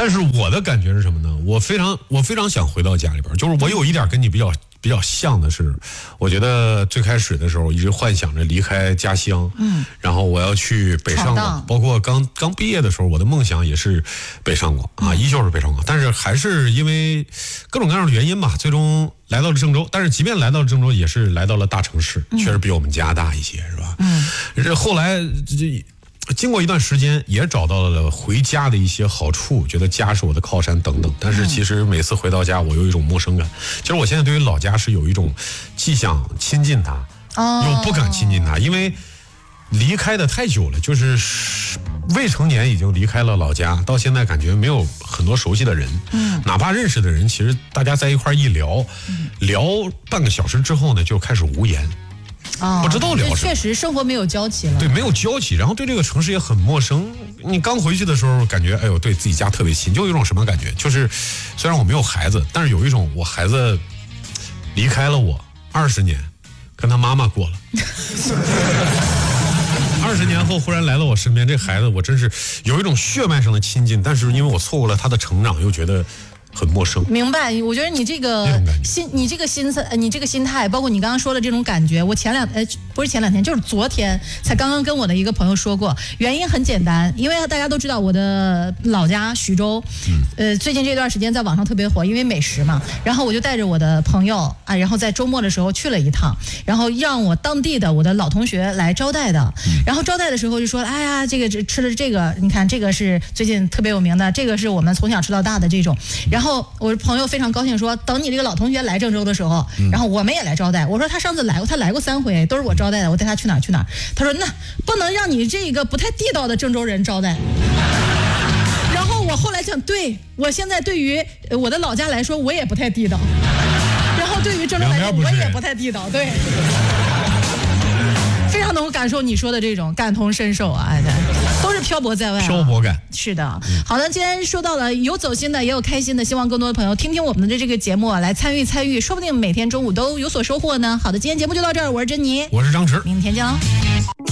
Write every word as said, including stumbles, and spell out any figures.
但是我的感觉是什么呢？我非常我非常想回到家里边，就是我有一点跟你比较比较像的是，我觉得最开始的时候一直幻想着离开家乡，嗯，然后我要去北上广，包括刚刚毕业的时候，我的梦想也是北上广啊，依旧是北上广，但是还是因为各种各样的原因吧，最终来到了郑州。但是即便来到了郑州，也是来到了大城市，确实比我们家大一些，是吧？嗯，这后来这。经过一段时间，也找到了回家的一些好处，觉得家是我的靠山等等。但是其实每次回到家，我有一种陌生感。其实我现在对于老家是有一种既想亲近它，又不敢亲近它，因为离开的太久了，就是未成年已经离开了老家，到现在感觉没有很多熟悉的人，嗯，哪怕认识的人，其实大家在一块一聊，聊半个小时之后呢，就开始无言。 哦， 不知道聊什么， 确实生活没有交集了。 对，没有交集，然后对这个城市也很陌生。你刚回去的时候，感觉哎呦，对自己家特别亲，就有一种什么感觉？就是虽然我没有孩子，但是有一种我孩子离开了我二十年，跟他妈妈过了。二十年后忽然来到我身边，这孩子我真是有一种血脉上的亲近，但是因为我错过了他的成长，又觉得很陌生。 明白，我觉得你这个心，你这个心思，你这个心态，包括你刚刚说的这种感觉，我前两呃不是前两天，就是昨天才刚刚跟我的一个朋友说过。原因很简单，因为大家都知道我的老家徐州，呃，最近这段时间在网上特别火，因为美食嘛。然后我就带着我的朋友啊，然后在周末的时候去了一趟，然后让我当地的我的老同学来招待的。然后招待的时候就说，哎呀，这个吃的这个，你看这个是最近特别有名的，这个是我们从小吃到大的这种。然后然后我朋友非常高兴说，等你这个老同学来郑州的时候，然后我们也来招待。我说他上次来过，他来过三回，都是我招待的，我带他去哪儿去哪儿。他说那不能让你这个不太地道的郑州人招待。然后我后来想，对，我现在对于我的老家来说，我也不太地道。然后对于郑州来说，我也不太地道，对。非常能够感受你说的这种感同身受啊，都是漂泊在外、啊， 漂泊感。 是的，好的，既然说到了有走心的，也有开心的，希望更多的朋友听听我们的这个节目啊，来参与参与，说不定每天中午都有所收获呢。好的，今天节目就到这儿，我是珍妮， 我是张弛， 明天见喽。